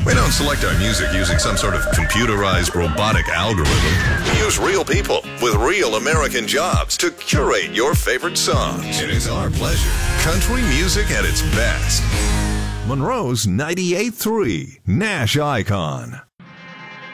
We don't select our music using some sort of computerized robotic algorithm. We use real people with real American jobs to curate your favorite songs. It is our pleasure. Country music at its best. Monroe's 98.3 Nash Icon.